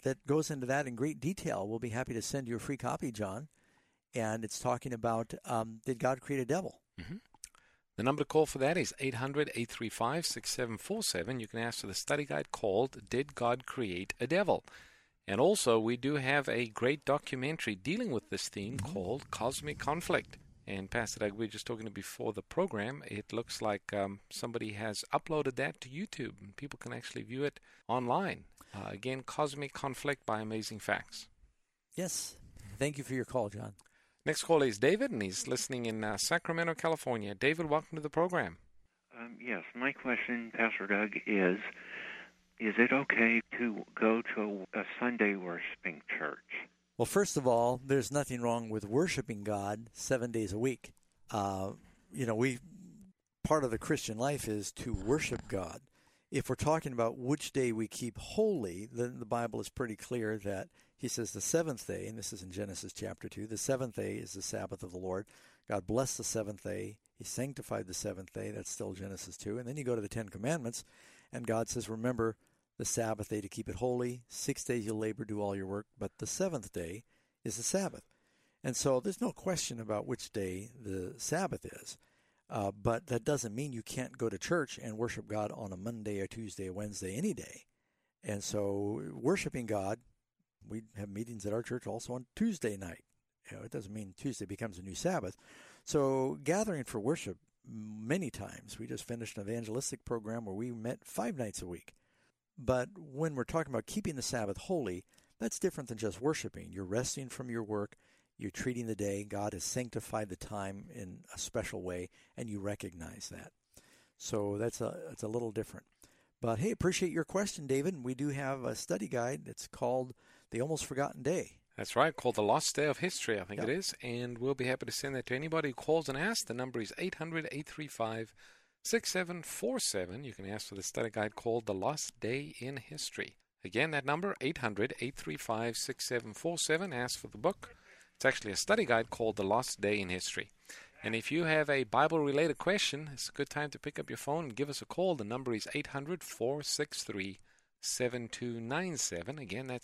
that goes into that in great detail. We'll be happy to send you a free copy, John. And it's talking about, did God create a devil? Mm-hmm. The number to call for that is 800-835-6747. You can ask for the study guide called Did God Create a Devil? And also, we do have a great documentary dealing with this theme called Cosmic Conflict. And Pastor Doug, we were just talking before the program. It looks like somebody has uploaded that to YouTube, and people can actually view it online. Again, Cosmic Conflict by Amazing Facts. Yes. Thank you for your call, John. Next caller is David, and he's listening in Sacramento, California. David, welcome to the program. Yes, my question, Pastor Doug, is it okay to go to a Sunday worshiping church? Well, first of all, there's nothing wrong with worshiping God 7 days a week. Part of the Christian life is to worship God. If we're talking about which day we keep holy, then the Bible is pretty clear that he says the seventh day, and this is in Genesis chapter 2, the seventh day is the Sabbath of the Lord. God blessed the seventh day. He sanctified the seventh day. That's still Genesis 2. And then you go to the Ten Commandments, and God says, remember the Sabbath day to keep it holy. 6 days you'll labor, do all your work, but the seventh day is the Sabbath. And so there's no question about which day the Sabbath is. But that doesn't mean you can't go to church and worship God on a Monday, a Tuesday, a Wednesday, any day. And so worshiping God, we have meetings at our church also on Tuesday night. It doesn't mean Tuesday becomes a new Sabbath. So gathering for worship many times. We just finished an evangelistic program where we met 5 nights a week. But when we're talking about keeping the Sabbath holy, that's different than just worshiping. You're resting from your work. You're treating the day. God has sanctified the time in a special way, and you recognize that. So it's a little different. But, hey, appreciate your question, David. We do have a study guide that's called The Almost Forgotten Day. That's right, called The Lost Day of History, I think it is. And we'll be happy to send that to anybody who calls and asks. The number is 800-835-6747. You can ask for the study guide called The Lost Day in History. Again, that number, 800-835-6747. Ask for the book. It's actually a study guide called The Lost Day in History. And if you have a Bible-related question, it's a good time to pick up your phone and give us a call. The number is 800-463-7297. Again, that's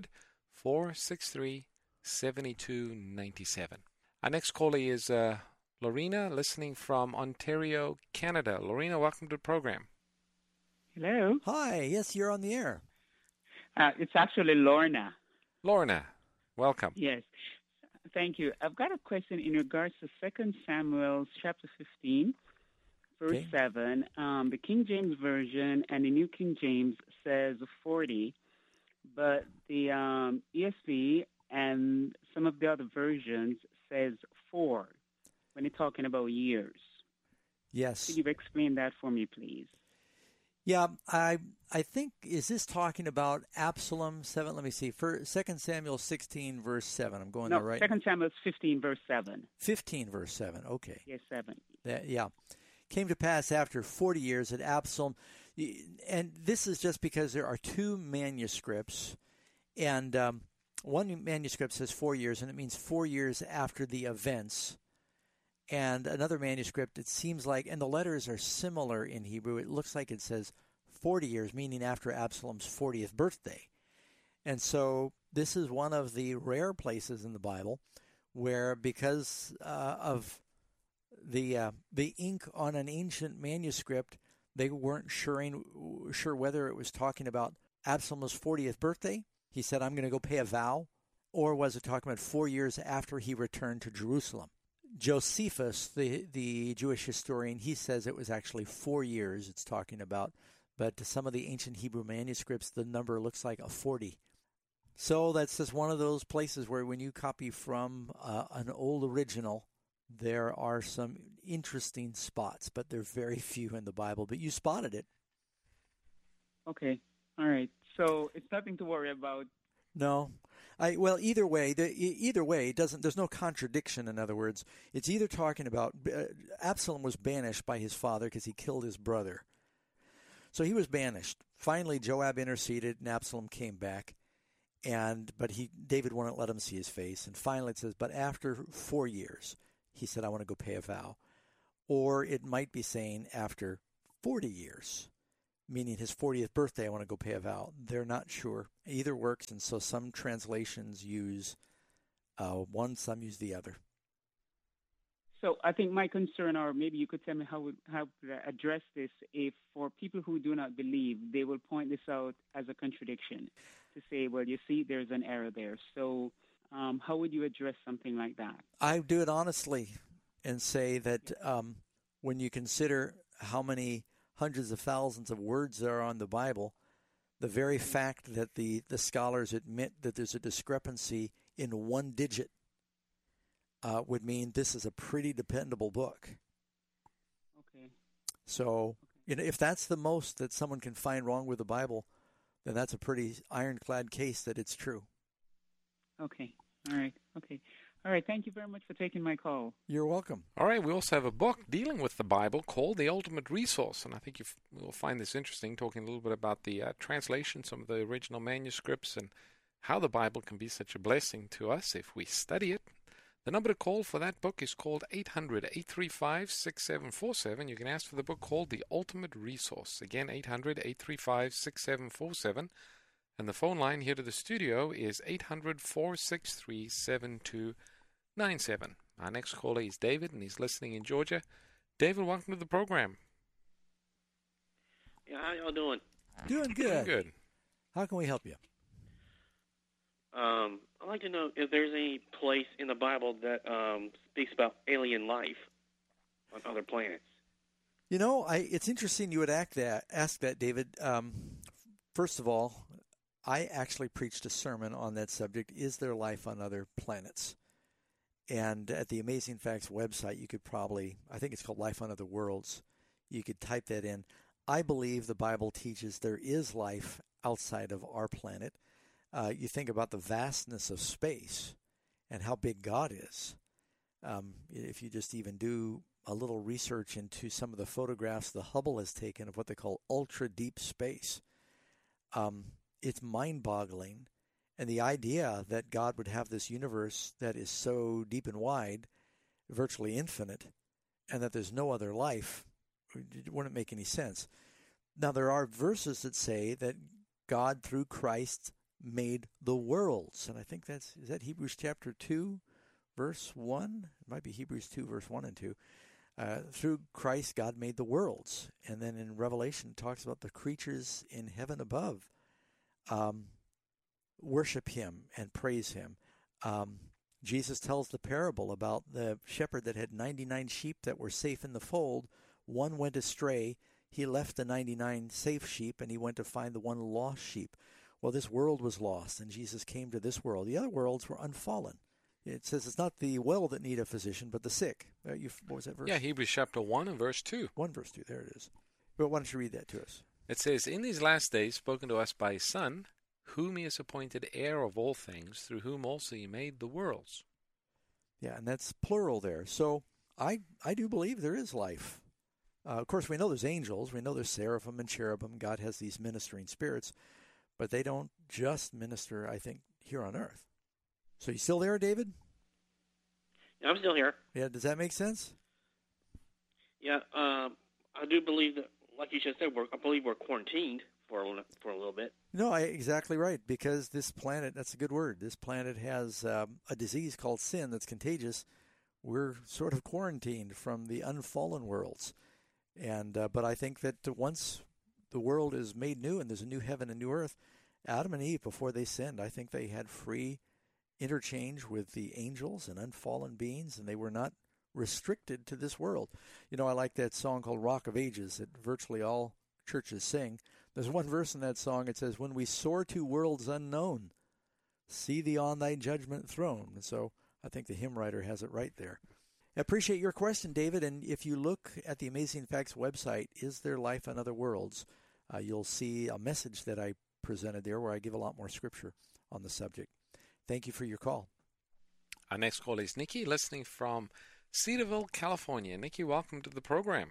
800-463-7297. Our next caller is Lorena, listening from Ontario, Canada. Lorena, welcome to the program. Hello. Hi. Yes, you're on the air. It's actually Lorna. Lorna, welcome. Yes. Thank you. I've got a question in regards to 2 Samuel chapter 15, verse 7. The King James Version and the New King James says 40, but the ESV and some of the other versions says 4 when they're talking about years. Yes. Could you explain that for me, please? Yeah, I think, is this talking about Absalom 7? Let me see. For 2 Samuel 16, verse 7. I'm going there right. 2 Samuel 15, verse 7. 15, verse 7. Okay. Yes, 7. Yeah. Came to pass after 40 years that Absalom, and this is just because there are 2 manuscripts, and one manuscript says 4 years, and it means 4 years after the events. And another manuscript, it seems like, and the letters are similar in Hebrew, it looks like it says 40 years, meaning after Absalom's 40th birthday. And so this is one of the rare places in the Bible where, because of the ink on an ancient manuscript, they weren't sure whether it was talking about Absalom's 40th birthday. He said, I'm going to go pay a vow. Or was it talking about 4 years after he returned to Jerusalem? Josephus, the Jewish historian, he says it was actually 4 years it's talking about, but to some of the ancient Hebrew manuscripts, the number looks like a 40. So that's just one of those places where when you copy from an old original, there are some interesting spots, but there are very few in the Bible, but you spotted it. Okay. All right. So it's nothing to worry about. No. Well, either way, it doesn't. There's no contradiction. In other words, it's either talking about Absalom was banished by his father because he killed his brother, so he was banished. Finally, Joab interceded, and Absalom came back, but David wouldn't let him see his face. And finally, it says, but after 4 years, he said, I want to go pay a vow, or it might be saying after 40 years. meaning his 40th birthday, I want to go pay a vow. They're not sure. Either works, and so some translations use one, some use the other. So I think my concern, or maybe you could tell me how to address this, if for people who do not believe, they will point this out as a contradiction to say, well, you see, there's an error there. So how would you address something like that? I do it honestly and say that when you consider how many hundreds of thousands of words there are on the Bible, the very fact that the scholars admit that there's a discrepancy in one digit would mean this is a pretty dependable book. Okay. So, if that's the most that someone can find wrong with the Bible, then that's a pretty ironclad case that it's true. Okay. All right. Okay. All right. Thank you very much for taking my call. You're welcome. All right. We also have a book dealing with the Bible called The Ultimate Resource, and I think you'll find this interesting, talking a little bit about the translation, some of the original manuscripts, and how the Bible can be such a blessing to us if we study it. The number to call for that book is called 800-835-6747. You can ask for the book called The Ultimate Resource. Again, 800-835-6747. And the phone line here to the studio is 800-463-7297. Our next caller is David, and he's listening in Georgia. David, welcome to the program. Yeah, how y'all doing? Doing good. Doing good. How can we help you? I'd like to know if there's any place in the Bible that speaks about alien life on other planets. It's interesting you would ask that, David. First of all, I actually preached a sermon on that subject, Is There Life on Other Planets? And at the Amazing Facts website, you could probably, I think it's called Life on Other Worlds, you could type that in. I believe the Bible teaches there is life outside of our planet. You think about the vastness of space and how big God is. If you just even do a little research into some of the photographs the Hubble has taken of what they call ultra-deep space, it's mind-boggling. And the idea that God would have this universe that is so deep and wide, virtually infinite, and that there's no other life, it wouldn't make any sense. Now, there are verses that say that God, through Christ, made the worlds. And I think is that Hebrews chapter 2, verse 1? It might be Hebrews 2, verse 1 and 2. Through Christ, God made the worlds. And then in Revelation, it talks about the creatures in heaven above. Worship him and praise him. Jesus tells the parable about the shepherd that had 99 sheep that were safe in the fold. One went astray. He left the 99 safe sheep, and he went to find the one lost sheep. Well, this world was lost, and Jesus came to this world. The other worlds were unfallen. It says it's not the well that need a physician, but the sick. What was that verse? Yeah, Hebrews chapter 1 and verse 2. 1 verse 2, there it is. But why don't you read that to us? It says, In these last days spoken to us by his Son, whom he has appointed heir of all things, through whom also he made the worlds. Yeah, and that's plural there. So I do believe there is life. Of course, we know there's angels. We know there's seraphim and cherubim. God has these ministering spirits. But they don't just minister, I think, here on earth. So you still there, David? Yeah, I'm still here. Yeah, does that make sense? Yeah, I do believe that, like you just said, I believe we're quarantined for a little bit. No, exactly right, because this planet, that's a good word, this planet has a disease called sin that's contagious. We're sort of quarantined from the unfallen worlds. And but I think that once the world is made new and there's a new heaven and new earth, Adam and Eve, before they sinned, I think they had free interchange with the angels and unfallen beings, and they were not restricted to this world. I like that song called Rock of Ages that virtually all churches sing. There's one verse in that song, it says, when we soar to worlds unknown, see thee on thy judgment throne. And so I think the hymn writer has it right there. I appreciate your question, David, and if you look at the Amazing Facts website, Is There Life on Other Worlds, you'll see a message that I presented there where I give a lot more scripture on the subject. Thank you for your call. Our next call is Nikki, listening from Cedarville, California. Nikki, welcome to the program.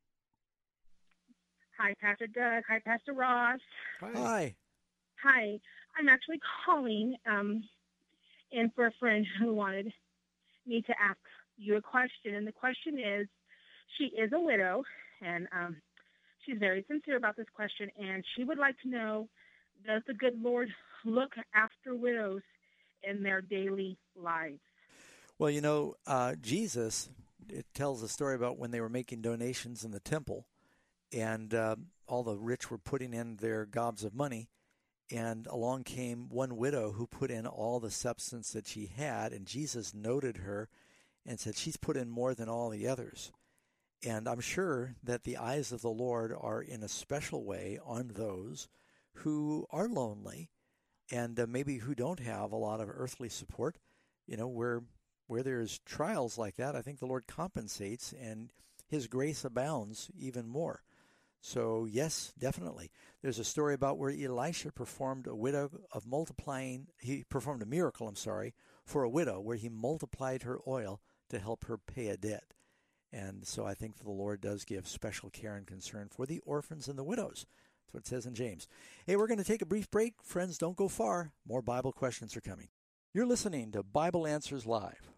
Hi, Pastor Doug. Hi, Pastor Ross. Hi. Hi. I'm actually calling in for a friend who wanted me to ask you a question. And the question is, she is a widow, and she's very sincere about this question, and she would like to know, does the good Lord look after widows in their daily lives? Well, Jesus, it tells a story about when they were making donations in the temple, and all the rich were putting in their gobs of money, and along came one widow who put in all the substance that she had, and Jesus noted her and said, she's put in more than all the others. And I'm sure that the eyes of the Lord are in a special way on those who are lonely and maybe who don't have a lot of earthly support. Where there's trials like that, I think the Lord compensates and his grace abounds even more. So yes, definitely. There's a story about where Elisha performed a miracle, for a widow where he multiplied her oil to help her pay a debt. And so I think the Lord does give special care and concern for the orphans and the widows. That's what it says in James. Hey, we're going to take a brief break. Friends, don't go far. More Bible questions are coming. You're listening to Bible Answers Live.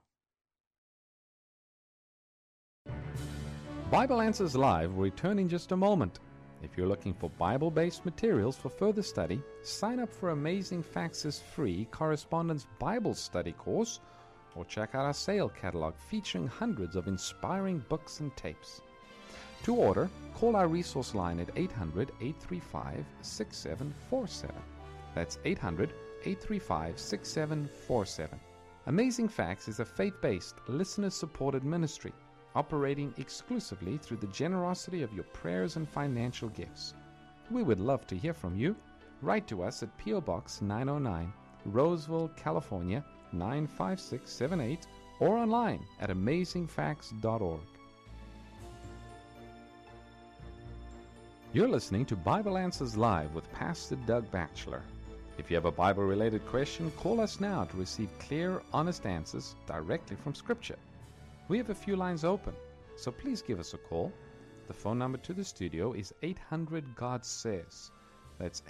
Bible Answers Live will return in just a moment. If you're looking for Bible-based materials for further study, sign up for Amazing Facts' free Correspondence Bible Study course, or check out our sale catalog featuring hundreds of inspiring books and tapes. To order, call our resource line at 800-835-6747. That's 800-835-6747. Amazing Facts is a faith-based, listener-supported ministry operating exclusively through the generosity of your prayers and financial gifts. We would love to hear from you. Write to us at P.O. Box 909, Roseville, California, 95678, or online at amazingfacts.org. You're listening to Bible Answers Live with Pastor Doug Batchelor. If you have a Bible-related question, call us now to receive clear, honest answers directly from Scripture. We have a few lines open, so please give us a call. The phone number to the studio is 800-GOD-SAYS. That's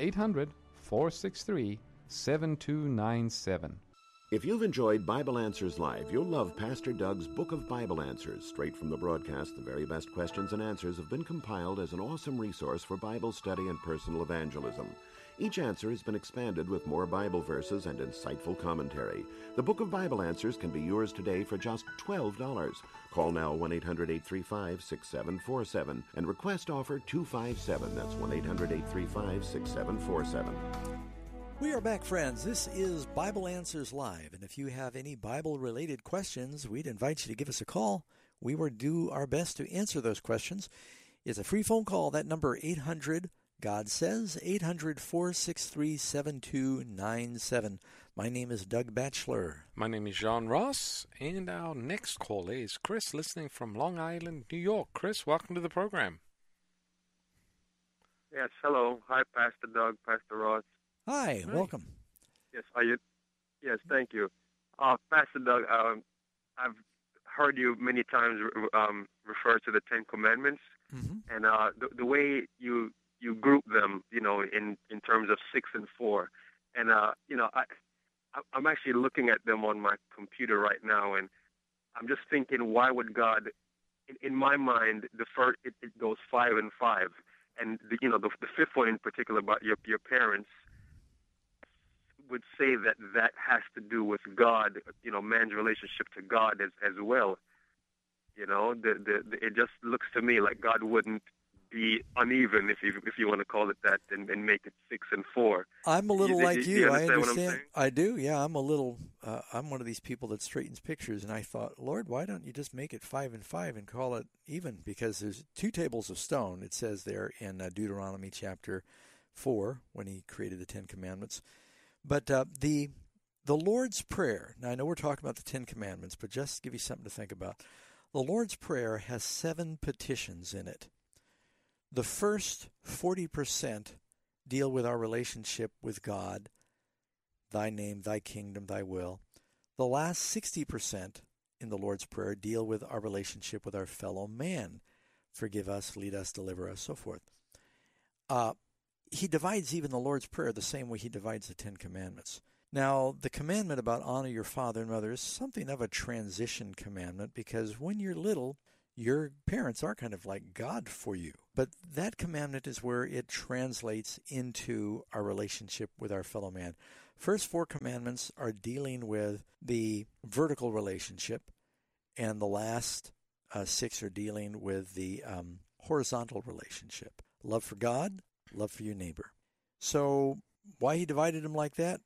800-463-7297. If you've enjoyed Bible Answers Live, you'll love Pastor Doug's Book of Bible Answers. Straight from the broadcast, the very best questions and answers have been compiled as an awesome resource for Bible study and personal evangelism. Each answer has been expanded with more Bible verses and insightful commentary. The Book of Bible Answers can be yours today for just $12. Call now 1-800-835-6747 and request offer 257. That's 1-800-835-6747. We are back, friends. This is Bible Answers Live, and if you have any Bible-related questions, we'd invite you to give us a call. We will do our best to answer those questions. It's a free phone call. That number, 800-GOD-SAYS, 800-463-7297. My name is Doug Batchelor. My name is John Ross, and our next caller is Chris, listening from Long Island, New York. Chris, welcome to the program. Yes, hello. Hi, Pastor Doug, Pastor Ross. Hi, welcome. Yes, are you? Yes, thank you. Pastor Doug, I've heard you many times refer to the Ten Commandments, and the way you group them, in terms of 6 and 4, and I'm actually looking at them on my computer right now, and I'm just thinking, why would God? In my mind, the first it goes 5 and 5, and the fifth one in particular about your parents would say that has to do with God, man's relationship to God as well. It just looks to me like God wouldn't be uneven, if you want to call it that, and make it 6 and 4. I'm a little like you. I understand what I'm saying? I do. Yeah, I'm a little. I'm one of these people that straightens pictures, and I thought, Lord, why don't you just make it 5 and 5 and call it even? Because there's 2 tables of stone. It says there in Deuteronomy chapter 4 when He created the 10 Commandments. But the Lord's Prayer. Now I know we're talking about the 10 Commandments, but just to give you something to think about. The Lord's Prayer has 7 petitions in it. The first 40% deal with our relationship with God, Thy name, Thy kingdom, Thy will. The last 60% in the Lord's Prayer deal with our relationship with our fellow man. Forgive us, lead us, deliver us, so forth. He divides even the Lord's Prayer the same way He divides the 10 Commandments. Now, the commandment about honor your father and mother is something of a transition commandment, because when you're little, your parents are kind of like God for you. But that commandment is where it translates into our relationship with our fellow man. First 4 commandments are dealing with the vertical relationship, and the last 6 are dealing with the horizontal relationship. Love for God, love for your neighbor. So why he divided them like that,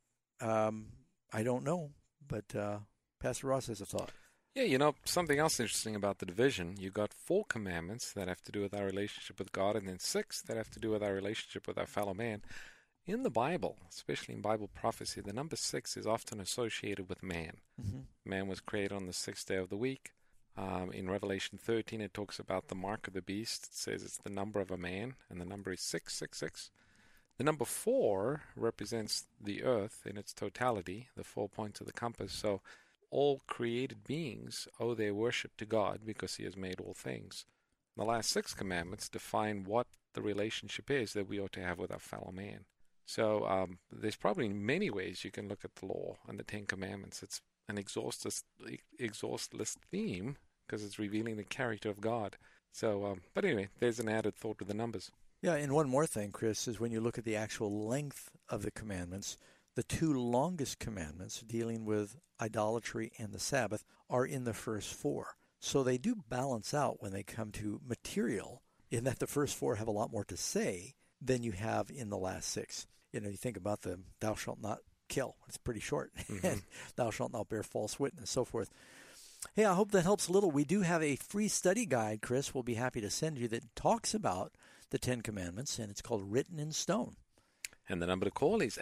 I don't know. But Pastor Ross has a thought. Yeah, something else interesting about the division, you got 4 commandments that have to do with our relationship with God, and then 6 that have to do with our relationship with our fellow man. In the Bible, especially in Bible prophecy, the number 6 is often associated with man. Mm-hmm. Man was created on the 6th day of the week. In Revelation 13, it talks about the mark of the beast. It says it's the number of a man, and the number is 666. The number 4 represents the earth in its totality, the 4 points of the compass. So all created beings owe their worship to God because he has made all things. The last 6 commandments define what the relationship is that we ought to have with our fellow man. So there's probably many ways you can look at the law and the 10 commandments. It's an exhaustless theme because it's revealing the character of God. So, but anyway, there's an added thought with the numbers. Yeah, and one more thing, Chris, is when you look at the actual length of the commandments, the 2 longest commandments dealing with idolatry and the Sabbath are in the first 4. So they do balance out when they come to material, in that the first 4 have a lot more to say than you have in the last 6. You think about the thou shalt not kill. It's pretty short. Mm-hmm. And thou shalt not bear false witness, so forth. Hey, I hope that helps a little. We do have a free study guide, Chris, we'll be happy to send you, that talks about the 10 Commandments, and it's called Written in Stone. And the number to call is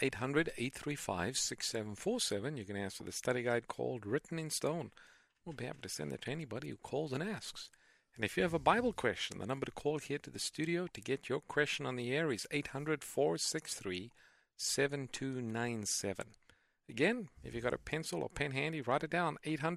800-835-6747. You can ask for the study guide called Written in Stone. We'll be happy to send it to anybody who calls and asks. And if you have a Bible question, the number to call here to the studio to get your question on the air is 800-463-7297. Again, if you've got a pencil or pen handy, write it down,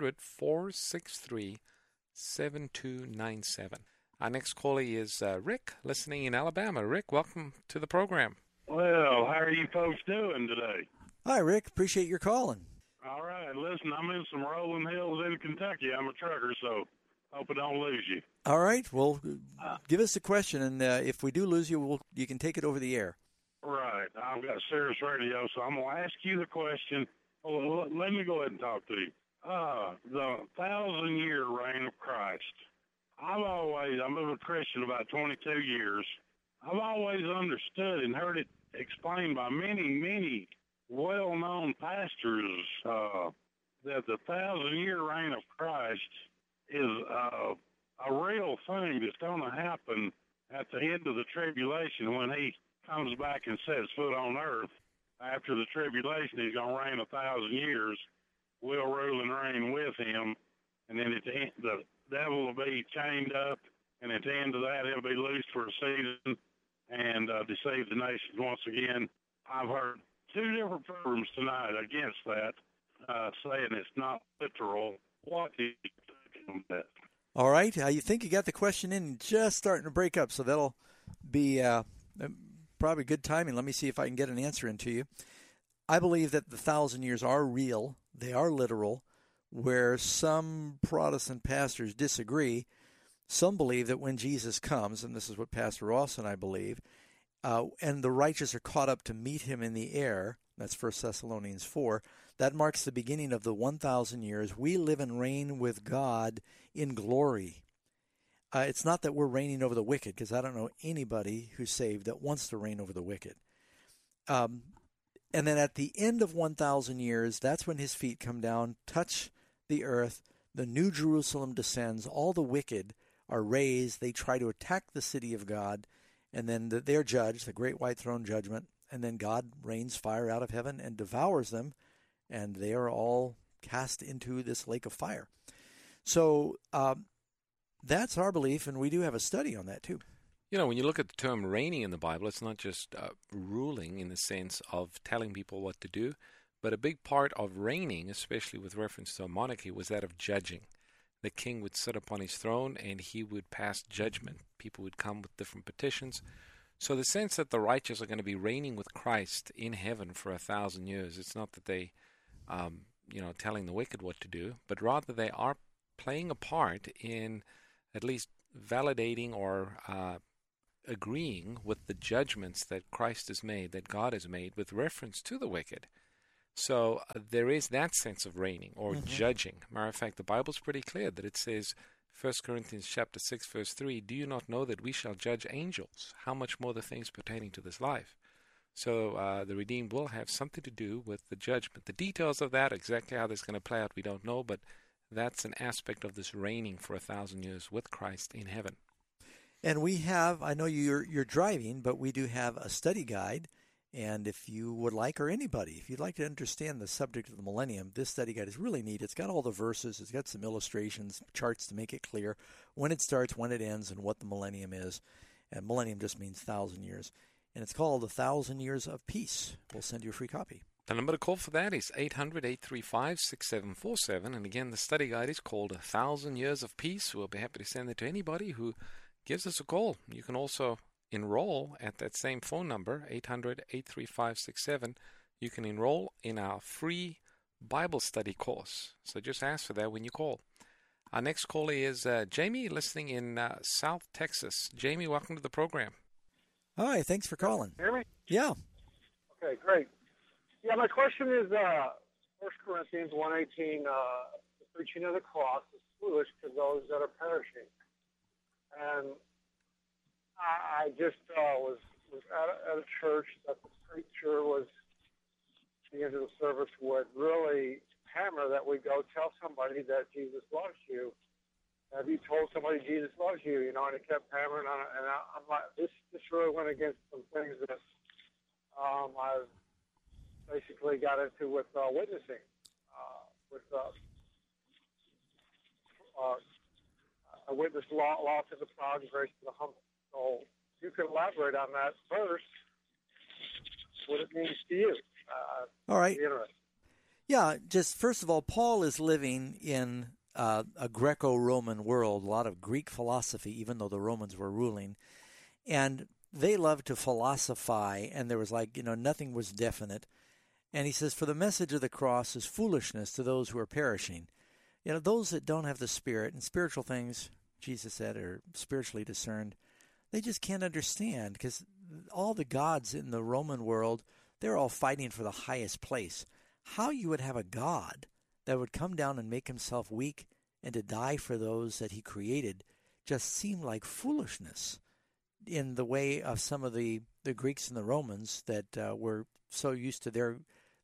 800-463-7297. Our next caller is Rick, listening in Alabama. Rick, welcome to the program. Well, how are you folks doing today? Hi, Rick. Appreciate your calling. All right. Listen, I'm in some rolling hills in Kentucky. I'm a trucker, so hope I don't lose you. All right. Well, give us a question, and if we do lose you, you can take it over the air. Right. I've got Sirius Radio, so I'm going to ask you the question. Well, let me go ahead and talk to you. The 1,000-year reign of Christ. I've been a Christian about 22 years. I've always understood and heard it explained by many, many well-known pastors that the 1,000-year reign of Christ is a real thing that's going to happen at the end of the tribulation when he comes back and sets foot on earth. After the tribulation, he's going to reign 1,000 years. We'll rule and reign with him. And then the devil will be chained up. And at the end of that, he'll be loosed for a season and deceive the nations once again. I've heard 2 different programs tonight against that, saying it's not literal. What do you think of that? All right. You think you got the question in, just starting to break up, so that'll be probably good timing. Let me see if I can get an answer into you. I believe that the 1,000 years are real. They are literal. Where some Protestant pastors disagree, some believe that when Jesus comes, and this is what Pastor Ross and I believe, and the righteous are caught up to meet him in the air, that's 1 Thessalonians 4, that marks the beginning of the 1,000 years. We live and reign with God in glory. It's not that we're reigning over the wicked, because I don't know anybody who's saved that wants to reign over the wicked. And then at the end of 1,000 years, that's when his feet come down, touch the earth, the New Jerusalem descends, all the wicked are raised, they try to attack the city of God, and then they're judged, the great white throne judgment, and then God rains fire out of heaven and devours them, and they are all cast into this lake of fire. So that's our belief, and we do have a study on that too. When you look at the term reigning in the Bible, it's not just ruling in the sense of telling people what to do, but a big part of reigning, especially with reference to a monarchy, was that of judging. The king would sit upon his throne and he would pass judgment. People would come with different petitions. So the sense that the righteous are going to be reigning with Christ in heaven for 1,000 years, it's not that they, telling the wicked what to do, but rather they are playing a part in at least validating or agreeing with the judgments that Christ has made, that God has made, with reference to the wicked. So there is that sense of reigning or judging. Matter of fact, the Bible's pretty clear that it says, 1 Corinthians chapter 6, verse 3, do you not know that we shall judge angels? How much more the things pertaining to this life? So the redeemed will have something to do with the judgment. The details of that, exactly how that's going to play out, we don't know, but that's an aspect of this reigning for 1,000 years with Christ in heaven. And we have, I know you're driving, but we do have a study guide. And if you would like, or anybody, if you'd like to understand the subject of the millennium, this study guide is really neat. It's got all the verses. It's got some illustrations, charts to make it clear when it starts, when it ends, and what the millennium is. And millennium just means 1,000 years. And it's called 1,000 Years of Peace. We'll send you a free copy. The number to call for that is 800-835-6747. And again, the study guide is called 1,000 Years of Peace. We'll be happy to send it to anybody who gives us a call. You can also enroll at that same phone number, 800-835-67. You can enroll in our free Bible study course. So just ask for that when you call. Our next caller is Jamie, listening in South Texas. Jamie, welcome to the program. Hi, thanks for calling. Hear me? Yeah. Okay, great. Yeah, my question is 1 Corinthians 1:18, the preaching of the cross is foolish to those that are perishing. And I just was at a church that the preacher was, at the end of the service, would really hammer that we go tell somebody that Jesus loves you. Have you told somebody Jesus loves you? You know, and it kept hammering on it. And I'm like, this really went against some things that I've basically got into with witnessing, I witnessed law to the proud and grace to the humble. So you can elaborate on that verse, what it means to you. All right. Yeah, just first of all, Paul is living in a Greco-Roman world, a lot of Greek philosophy, even though the Romans were ruling. And they loved to philosophize, and there was nothing was definite. And he says, for the message of the cross is foolishness to those who are perishing. You know, those that don't have the Spirit, and spiritual things, Jesus said, are spiritually discerned, they just can't understand, because all the gods in the Roman world, they're all fighting for the highest place. How you would have a God that would come down and make himself weak and to die for those that he created just seemed like foolishness in the way of some of the Greeks and the Romans that were so used to their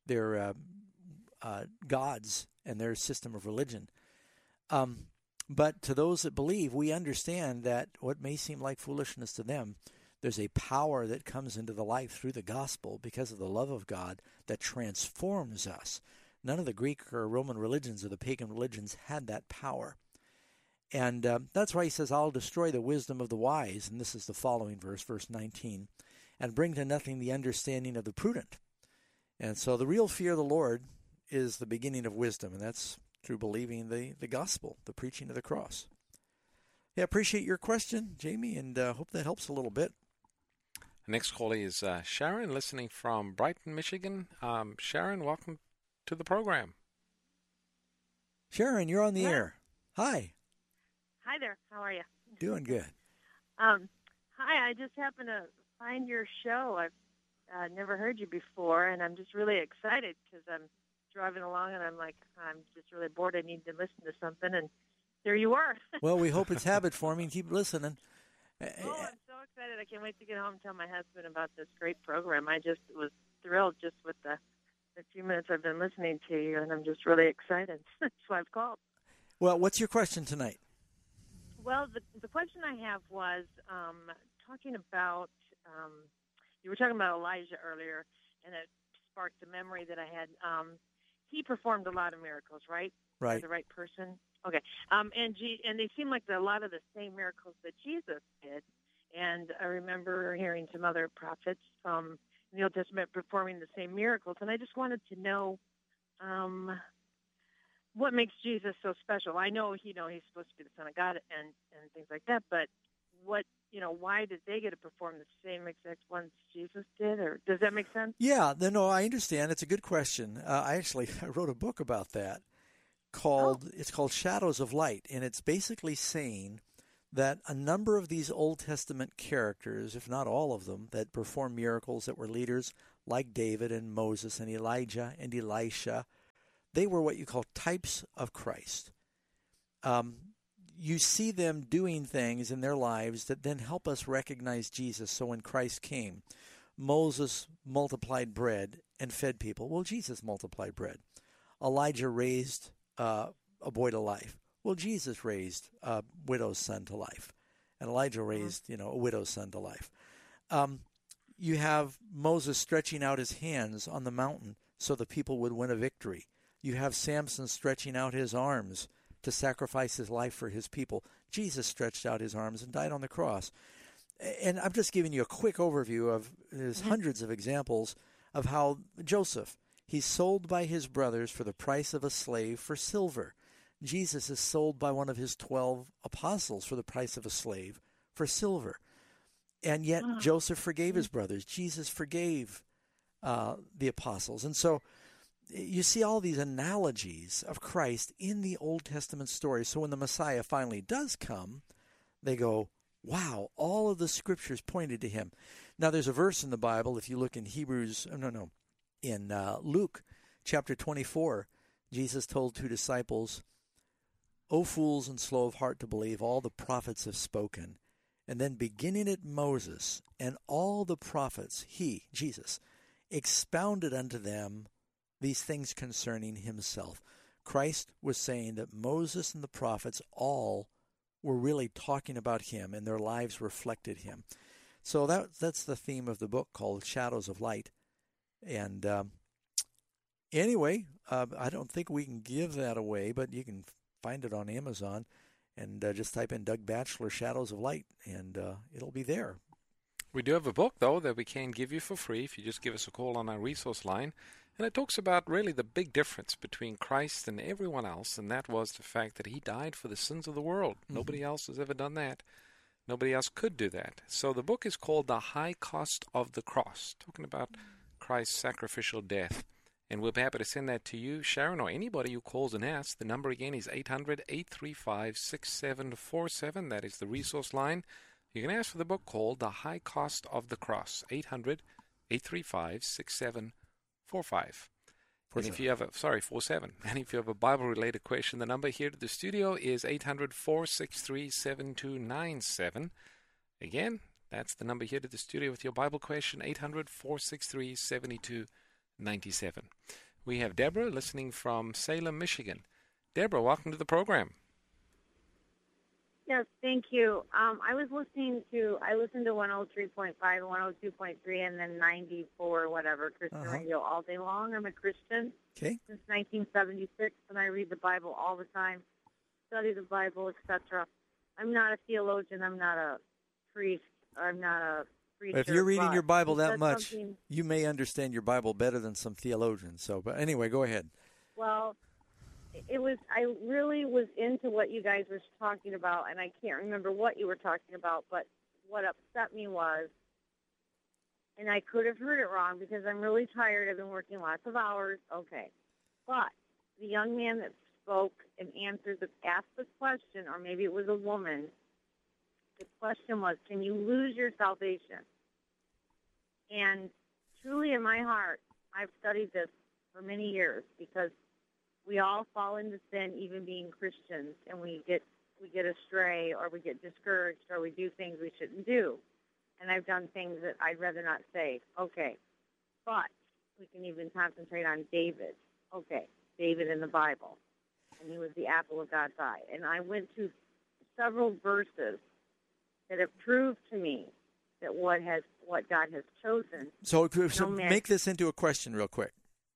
gods and their system of religion. But to those that believe, we understand that what may seem like foolishness to them, there's a power that comes into the life through the gospel because of the love of God that transforms us. None of the Greek or Roman religions or the pagan religions had that power. And that's why he says, I'll destroy the wisdom of the wise, and this is the following verse, verse 19, and bring to nothing the understanding of the prudent. And so the real fear of the Lord is the beginning of wisdom, and that's through believing the gospel, the preaching of the cross. Yeah, appreciate your question, Jamie, and hope that helps a little bit. Next caller is Sharon, listening from Brighton, Michigan. Sharon, welcome to the program. Sharon, you're on the air. Hi. Hi there. How are you? Doing good. Hi, I just happened to find your show. I've never heard you before, and I'm just really excited because I'm driving along, and I'm just really bored. I need to listen to something, and there you are. Well, we hope it's habit forming. Keep listening. Oh, I'm so excited. I can't wait to get home and tell my husband about this great program. I just was thrilled just with the few minutes I've been listening to you, and I'm just really excited. That's why I've called. Well, what's your question tonight? Well, the question I have was talking about, you were talking about Elijah earlier, and it sparked a memory that I had. He performed a lot of miracles, right? Right. The right person? Okay. And they seem like a lot of the same miracles that Jesus did. And I remember hearing some other prophets from the Old Testament performing the same miracles. And I just wanted to know what makes Jesus so special. I know, he's supposed to be the Son of God and things like that, but why did they get to perform the same exact ones Jesus did? Or does that make sense? Yeah, no, I understand. It's a good question. I wrote a book about that. It's called Shadows of Light, and it's basically saying that a number of these Old Testament characters, if not all of them, that performed miracles, that were leaders like David and Moses and Elijah and Elisha, they were what you call types of Christ. You see them doing things in their lives that then help us recognize Jesus. So when Christ came, Moses multiplied bread and fed people. Well, Jesus multiplied bread. Elijah raised a boy to life. Well, Jesus raised a widow's son to life. And Elijah raised, a widow's son to life. You have Moses stretching out his hands on the mountain so the people would win a victory. You have Samson stretching out his arms to sacrifice his life for his people. Jesus stretched out his arms and died on the cross. And I'm just giving you a quick overview of there's hundreds of examples of how Joseph, he's sold by his brothers for the price of a slave for silver. Jesus is sold by one of his 12 apostles for the price of a slave for silver. And yet Joseph forgave his brothers. Jesus forgave the apostles. And so you see all these analogies of Christ in the Old Testament story. So when the Messiah finally does come, they go, wow, all of the scriptures pointed to him. Now there's a verse in the Bible, if you look in in Luke chapter 24, Jesus told two disciples, O fools and slow of heart to believe, all the prophets have spoken. And then beginning at Moses and all the prophets, he, Jesus, expounded unto them these things concerning himself. Christ was saying that Moses and the prophets all were really talking about him, and their lives reflected him. So that's the theme of the book, called Shadows of Light. And anyway, I don't think we can give that away, but you can find it on Amazon, and just type in Doug Batchelor, Shadows of Light, and it'll be there. We do have a book, though, that we can give you for free if you just give us a call on our resource line. And it talks about really the big difference between Christ and everyone else, and that was the fact that he died for the sins of the world. Nobody else has ever done that. Nobody else could do that. So the book is called The High Cost of the Cross, talking about Christ's sacrificial death. And we'll be happy to send that to you, Sharon, or anybody who calls and asks. The number again is 800-835-6747. That is the resource line. You can ask for the book called The High Cost of the Cross, 800-835-6747. 47. And if you have 47. And if you have a Bible-related question, the number here to the studio is 800-463-7297. Again, that's the number here to the studio with your Bible question, 800-463-7297. We have Deborah listening from Salem, Michigan. Deborah, welcome to the program. Yes, thank you. I listened to 103.5, 102.3, and then 94, whatever, Christian radio all day long. I'm a Christian since 1976, and I read the Bible all the time, study the Bible, etc. I'm not a theologian. I'm not a priest. I'm not a preacher. If you're reading your Bible that much, you may understand your Bible better than some theologians. So, but anyway, go ahead. Well, I really was into what you guys were talking about, and I can't remember what you were talking about, but what upset me was, and I could have heard it wrong because I'm really tired. I've been working lots of hours. Okay. But the young man that spoke and asked the question, or maybe it was a woman, the question was, can you lose your salvation? And truly in my heart, I've studied this for many years because we all fall into sin, even being Christians, and we get astray, or we get discouraged, or we do things we shouldn't do. And I've done things that I'd rather not say. Okay, but we can even concentrate on David. Okay, David in the Bible, and he was the apple of God's eye. And I went to several verses that have proved to me that what God has chosen. So make this into a question real quick.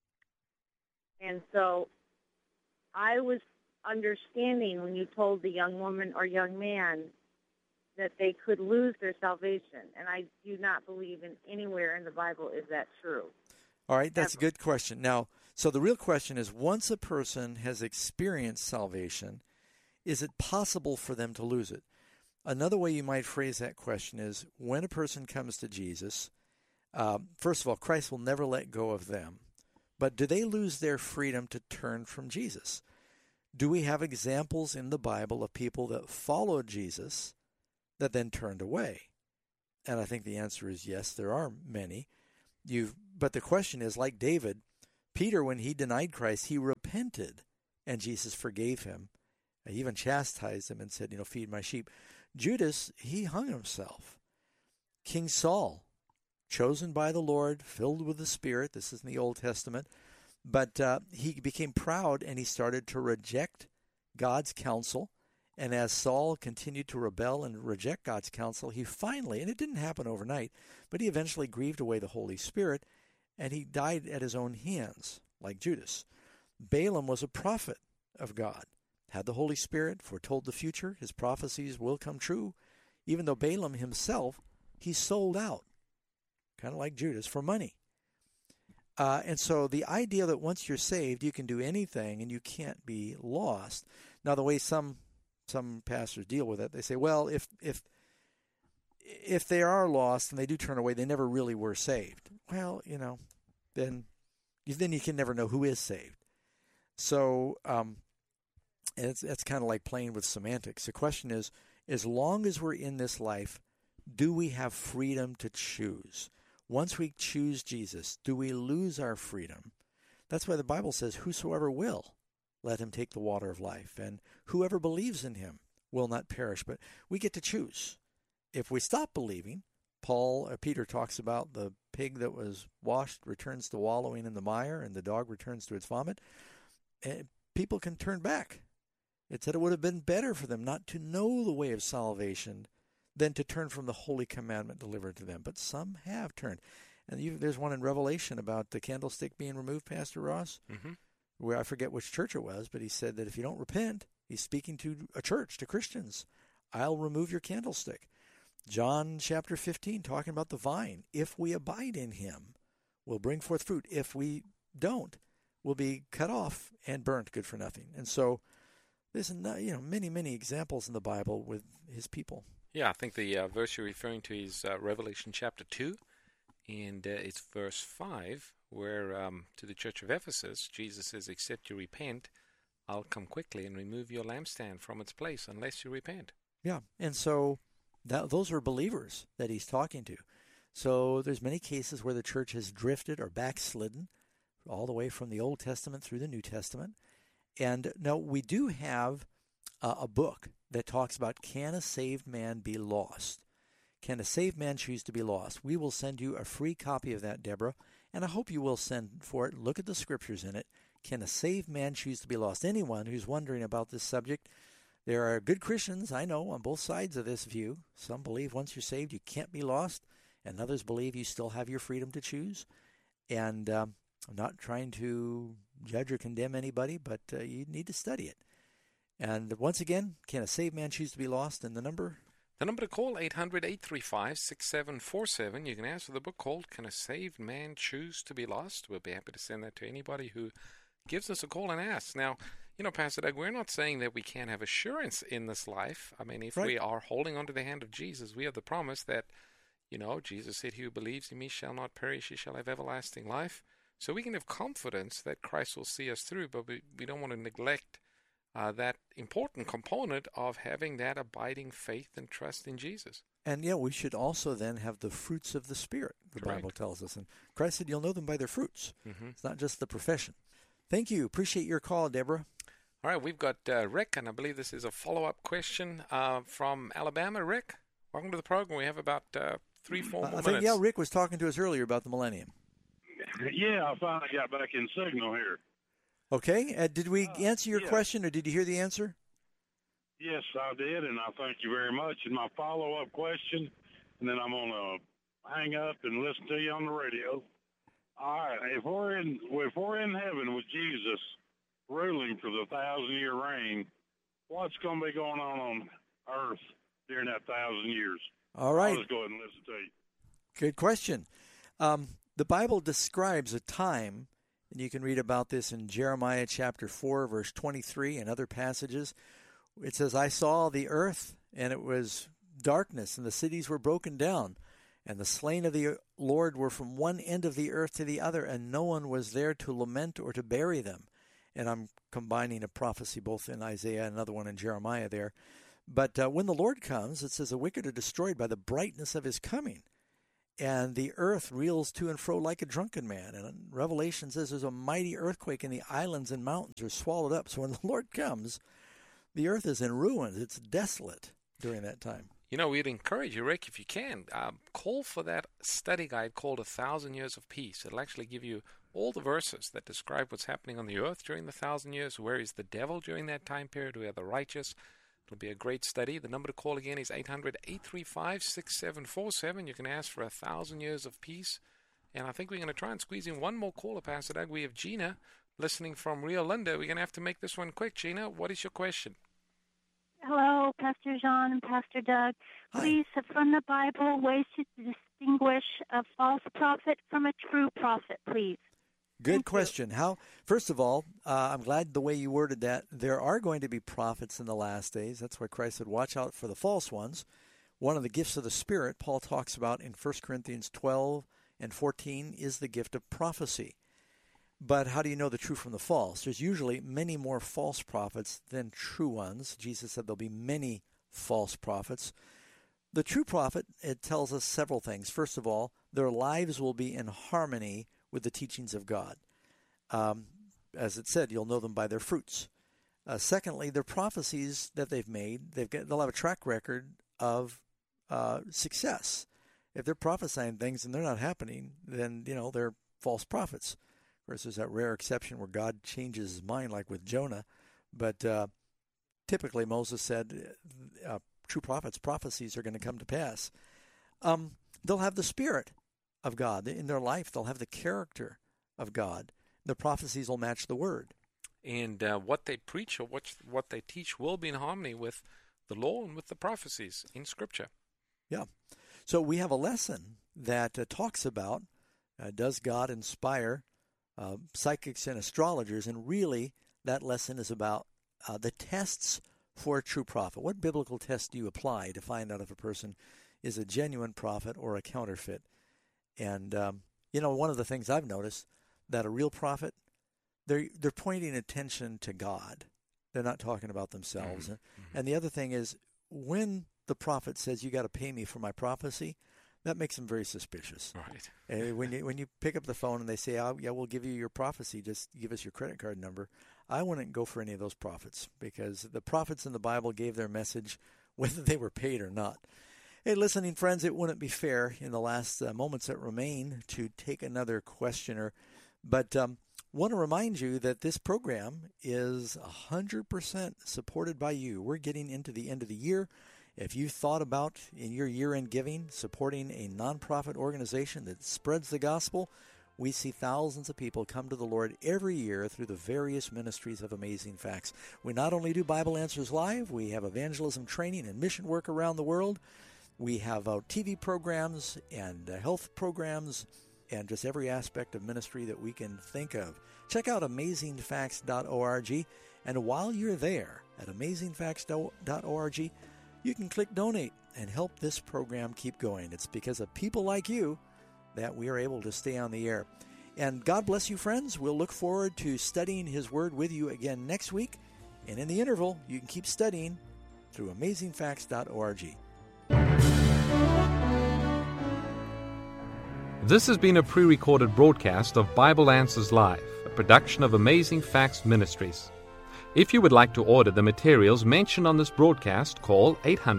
And so I was understanding when you told the young woman or young man that they could lose their salvation. And I do not believe in anywhere in the Bible is that true. All right, that's a good question. Now, so the real question is, once a person has experienced salvation, is it possible for them to lose it? Another way you might phrase that question is, when a person comes to Jesus, first of all, Christ will never let go of them. But do they lose their freedom to turn from Jesus? Do we have examples in the Bible of people that followed Jesus, that then turned away? And I think the answer is yes, there are many. But the question is, like David, Peter, when he denied Christ, he repented, and Jesus forgave him. He even chastised him and said, feed my sheep. Judas, he hung himself. King Saul, chosen by the Lord, filled with the Spirit. This is in the Old Testament. But he became proud, and he started to reject God's counsel. And as Saul continued to rebel and reject God's counsel, he finally, and it didn't happen overnight, but he eventually grieved away the Holy Spirit, and he died at his own hands, like Judas. Balaam was a prophet of God, had the Holy Spirit, foretold the future. His prophecies will come true. Even though Balaam himself, he sold out, kind of like Judas, for money. And so the idea that once you're saved, you can do anything and you can't be lost. Now, the way some pastors deal with it, they say, well, if they are lost and they do turn away, they never really were saved. Well, then you can never know who is saved. So it's kind of like playing with semantics. The question is, as long as we're in this life, do we have freedom to choose? Once we choose Jesus, do we lose our freedom? That's why the Bible says, whosoever will, let him take the water of life. And whoever believes in him will not perish. But we get to choose. If we stop believing, Peter talks about the pig that was washed returns to wallowing in the mire, and the dog returns to its vomit. And people can turn back. It said it would have been better for them not to know the way of salvation than to turn from the holy commandment delivered to them. But some have turned. And there's one in Revelation about the candlestick being removed, Pastor Ross, where I forget which church it was, but he said that if you don't repent, he's speaking to a church, to Christians, I'll remove your candlestick. John chapter 15, talking about the vine. If we abide in him, we'll bring forth fruit. If we don't, we'll be cut off and burnt, good for nothing. And so there's many, many examples in the Bible with his people. Yeah, I think the verse you're referring to is Revelation chapter 2, and it's verse 5, where to the church of Ephesus, Jesus says, except you repent, I'll come quickly and remove your lampstand from its place unless you repent. Yeah, and so those are believers that he's talking to. So there's many cases where the church has drifted or backslidden all the way from the Old Testament through the New Testament. And now we do have a book that talks about, can a saved man be lost? Can a saved man choose to be lost? We will send you a free copy of that, Deborah, and I hope you will send for it. Look at the scriptures in it. Can a saved man choose to be lost? Anyone who's wondering about this subject, there are good Christians, I know, on both sides of this view. Some believe once you're saved, you can't be lost, and others believe you still have your freedom to choose. And I'm not trying to judge or condemn anybody, but you need to study it. And once again, can a saved man choose to be lost? And the number? The number to call, 800-835-6747. You can ask for the book called Can a Saved Man Choose to be Lost? We'll be happy to send that to anybody who gives us a call and asks. Now, Pastor Doug, we're not saying that we can't have assurance in this life. I mean, if we are holding on to the hand of Jesus, we have the promise that, Jesus said, he who believes in me shall not perish, he shall have everlasting life. So we can have confidence that Christ will see us through, but we don't want to neglect that important component of having that abiding faith and trust in Jesus. And we should also then have the fruits of the Spirit, the Bible tells us. And Christ said you'll know them by their fruits. It's not just the profession. Thank you. Appreciate your call, Deborah. All right, we've got Rick, and I believe this is a follow-up question from Alabama. Rick, welcome to the program. We have about 3-4 more minutes. I think, Rick was talking to us earlier about the millennium. Yeah, I finally got back in signal here. Okay. Did we answer your question, or did you hear the answer? Yes, I did, and I thank you very much. And my follow-up question, and then I'm going to hang up and listen to you on the radio. All right, if we're in heaven with Jesus ruling for the 1,000-year reign, what's going to be going on earth during that 1,000 years? All right. I'll just go ahead and listen to you. Good question. The Bible describes a time, and you can read about this in Jeremiah chapter 4, verse 23 and other passages. It says, I saw the earth, and it was darkness, and the cities were broken down, and the slain of the Lord were from one end of the earth to the other, and no one was there to lament or to bury them. And I'm combining a prophecy both in Isaiah and another one in Jeremiah there. But when the Lord comes, it says the wicked are destroyed by the brightness of his coming. And the earth reels to and fro like a drunken man. And Revelation says there's a mighty earthquake, and the islands and mountains are swallowed up. So when the Lord comes, the earth is in ruins. It's desolate during that time. You know, we'd encourage you, Rick, if you can, call for that study guide called 1,000 Years of Peace. It'll actually give you all the verses that describe what's happening on the earth during the 1,000 years, where is the devil during that time period, where are the righteous. It'll be a great study. The number to call again is 800-835-6747. You can ask for 1,000 Years of Peace. And I think we're going to try and squeeze in one more caller, Pastor Doug. We have Gina listening from Rio Linda. We're going to have to make this one quick. Gina, what is your question? Hello, Pastor John and Pastor Doug. Please, from the Bible, ways to distinguish a false prophet from a true prophet, please. Good question. First of all, I'm glad the way you worded that. There are going to be prophets in the last days. That's why Christ said, watch out for the false ones. One of the gifts of the Spirit, Paul talks about in 1 Corinthians 12 and 14, is the gift of prophecy. But how do you know the true from the false? There's usually many more false prophets than true ones. Jesus said there'll be many false prophets. The true prophet, it tells us several things. First of all, their lives will be in harmony with the teachings of God. As it said, you'll know them by their fruits. Secondly, their prophecies that they've made, they'll have a track record of success. If they're prophesying things and they're not happening, then, they're false prophets. Of course, there's that rare exception where God changes his mind, like with Jonah. But typically, Moses said true prophets' prophecies are going to come to pass. They'll have the Spirit of God. In their life, they'll have the character of God. The prophecies will match the Word. And what they preach or what they teach will be in harmony with the law and with the prophecies in Scripture. Yeah. So we have a lesson that talks about, does God inspire psychics and astrologers? And really, that lesson is about the tests for a true prophet. What biblical test do you apply to find out if a person is a genuine prophet or a counterfeit? And, one of the things I've noticed, that a real prophet, they're pointing attention to God. They're not talking about themselves. Mm-hmm. And the other thing is, when the prophet says, you got to pay me for my prophecy, that makes them very suspicious. Right. And when you pick up the phone and they say, we'll give you your prophecy, just give us your credit card number, I wouldn't go for any of those prophets, because the prophets in the Bible gave their message whether they were paid or not. Hey, listening friends, it wouldn't be fair in the last moments that remain to take another questioner, but want to remind you that this program is 100% supported by you. We're getting into the end of the year. If you thought about in your year-end giving supporting a nonprofit organization that spreads the gospel, we see thousands of people come to the Lord every year through the various ministries of Amazing Facts. We not only do Bible Answers Live, we have evangelism training and mission work around the world. We have TV programs and health programs and just every aspect of ministry that we can think of. Check out amazingfacts.org. And while you're there at amazingfacts.org, you can click Donate and help this program keep going. It's because of people like you that we are able to stay on the air. And God bless you, friends. We'll look forward to studying His Word with you again next week. And in the interval, you can keep studying through amazingfacts.org. This has been a pre-recorded broadcast of Bible Answers Live, a production of Amazing Facts Ministries. If you would like to order the materials mentioned on this broadcast, call